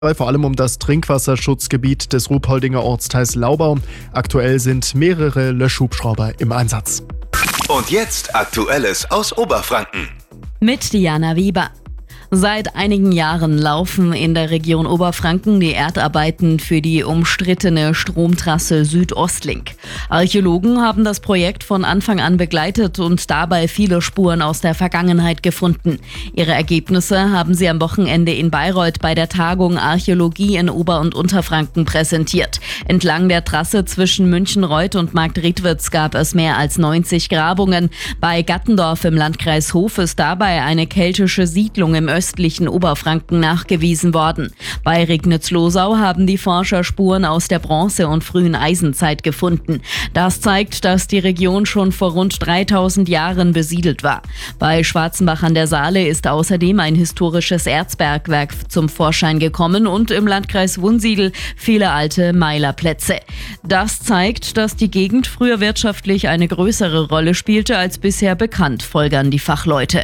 vor allem um das Trinkwasserschutzgebiet des Ruhpoldinger Ortsteils Laubau. Aktuell sind mehrere Löschhubschrauber im Einsatz. Und jetzt Aktuelles aus Oberfranken. Mit Diana Wieber. Seit einigen Jahren laufen in der Region Oberfranken die Erdarbeiten für die umstrittene Stromtrasse Südostlink. Archäologen haben das Projekt von Anfang an begleitet und dabei viele Spuren aus der Vergangenheit gefunden. Ihre Ergebnisse haben sie am Wochenende in Bayreuth bei der Tagung Archäologie in Ober- und Unterfranken präsentiert. Entlang der Trasse zwischen Münchenreuth und Marktredwitz gab es mehr als 90 Grabungen. Bei Gattendorf im Landkreis Hof ist dabei eine keltische Siedlung im östlichen Oberfranken nachgewiesen worden. Bei Regnitz-Losau haben die Forscher Spuren aus der Bronze- und frühen Eisenzeit gefunden. Das zeigt, dass die Region schon vor rund 3000 Jahren besiedelt war. Bei Schwarzenbach an der Saale ist außerdem ein historisches Erzbergwerk zum Vorschein gekommen und im Landkreis Wunsiedel viele alte Meilerplätze. Das zeigt, dass die Gegend früher wirtschaftlich eine größere Rolle spielte als bisher bekannt, folgern die Fachleute.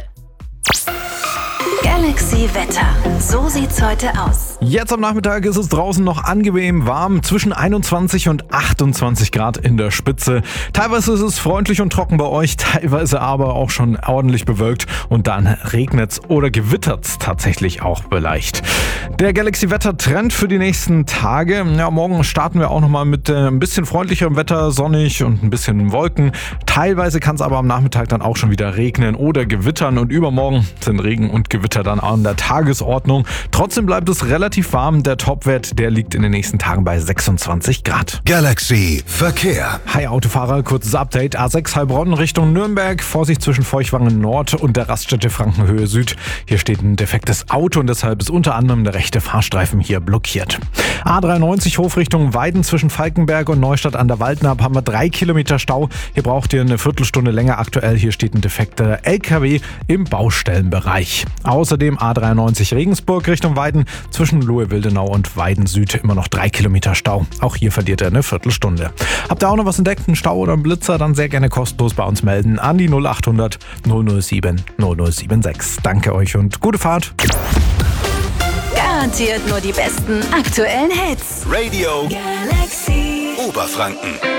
Galaxy Wetter. So sieht's heute aus. Jetzt am Nachmittag ist es draußen noch angenehm warm, zwischen 21 und 28 Grad in der Spitze. Teilweise ist es freundlich und trocken bei euch, teilweise aber auch schon ordentlich bewölkt und dann regnet's oder gewittert's tatsächlich auch leicht. Der Galaxy Wetter Trend für die nächsten Tage. Ja, morgen starten wir auch nochmal mit ein bisschen freundlicherem Wetter, sonnig und ein bisschen Wolken. Teilweise kann es aber am Nachmittag dann auch schon wieder regnen oder gewittern und übermorgen sind Regen und Gewitter dann an der Tagesordnung. Trotzdem bleibt es relativ warm. Der Topwert, der liegt in den nächsten Tagen bei 26 Grad. Galaxy Verkehr. Hi Autofahrer, kurzes Update. A6 Heilbronn Richtung Nürnberg. Vorsicht zwischen Feuchtwangen Nord und der Raststätte Frankenhöhe Süd. Hier steht ein defektes Auto und deshalb ist unter anderem der rechte Fahrstreifen hier blockiert. A93 Hof Richtung Weiden zwischen Falkenberg und Neustadt an der Waldnab haben wir 3 Kilometer Stau. Hier braucht ihr eine Viertelstunde länger aktuell. Hier steht ein defekter LKW im Baustellenbereich. Außerdem A93 Regensburg Richtung Weiden zwischen Lohe-Wildenau und Weiden Süd immer noch 3 Kilometer Stau. Auch hier verliert ihr eine Viertelstunde. Habt ihr auch noch was entdeckt, einen Stau oder einen Blitzer, dann sehr gerne kostenlos bei uns melden an die 0800 007 0076. Danke euch und gute Fahrt. Garantiert nur die besten aktuellen Hits. Radio Galaxy Oberfranken.